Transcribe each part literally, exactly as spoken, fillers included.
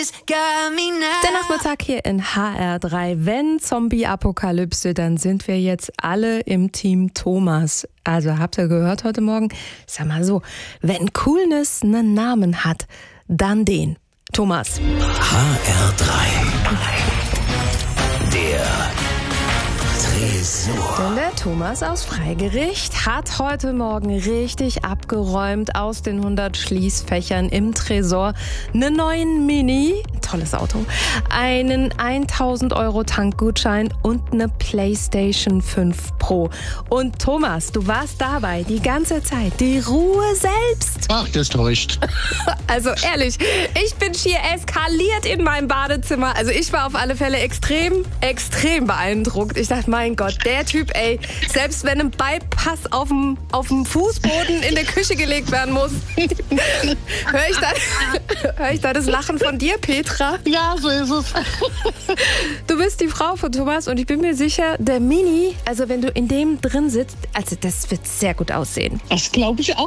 Der Nachmittag hier in H R drei. Wenn Zombie-Apokalypse, dann sind wir jetzt alle im Team Thomas. Also habt ihr gehört heute Morgen? Sag mal so, wenn Coolness einen Namen hat, dann den. Thomas. H R drei. Der Tresor. Denn der Thomas aus Freigericht hat heute Morgen richtig abgeräumt aus den hundert Schließfächern im Tresor. Einen neuen Mini, tolles Auto, einen tausend Euro Tankgutschein und eine PlayStation fünf Pro. Und Thomas, du warst dabei die ganze Zeit, die Ruhe selbst. Ach, das täuscht. Also ehrlich, ich bin schier eskaliert in meinem Badezimmer. Also ich war auf alle Fälle extrem, extrem beeindruckt. Ich dachte, mein Gott, der Typ, ey, selbst wenn ein Bypass auf dem, auf dem Fußboden in der Küche gelegt werden muss, höre ich, da, hör ich da das Lachen von dir, Petra? Ja, so ist es. Du bist die Frau von Thomas und ich bin mir sicher, der Mini, also wenn du in dem drin sitzt, also das wird sehr gut aussehen. Das glaube ich auch.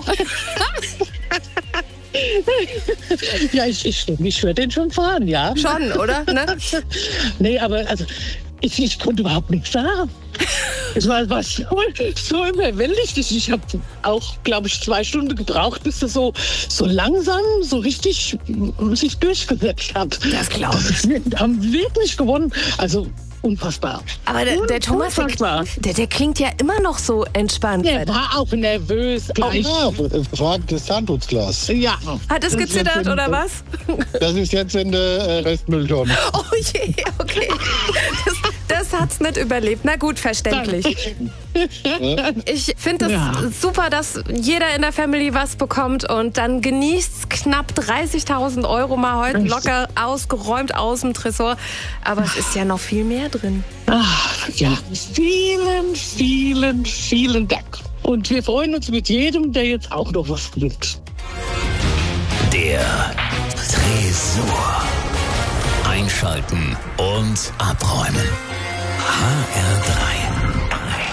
Ja, ich, ich, ich würde den schon fahren, ja. Schon, oder? Ne? Nee, aber also, ich, ich konnte überhaupt nichts sagen. Es war, war so, so überwältigt. Ich habe auch, glaube ich, zwei Stunden gebraucht, bis das so, so langsam, so richtig sich durchgesetzt hat. Das glaube ich. Wir haben wirklich gewonnen. Also unfassbar. Aber der, der Thomas, der, der, der klingt ja immer noch so entspannt. Der war auch nervös. Gleich. Ja, fragt das Zahnputzglas. Ja. Hat es gezittert oder was? Das ist jetzt in der Restmülltonne. Oh je, okay. Das, das hat's nicht überlebt. Na gut, verständlich. Ich finde es Ja. super, dass jeder in der Family was bekommt und dann genießt knapp dreißigtausend Euro mal heute locker ausgeräumt aus dem Tresor. Aber es ist ja noch viel mehr drin. Ach, ja. Vielen, vielen, vielen Dank. Und wir freuen uns mit jedem, der jetzt auch noch was gewinnt. Der Tresor. Einschalten und abräumen. H R drei.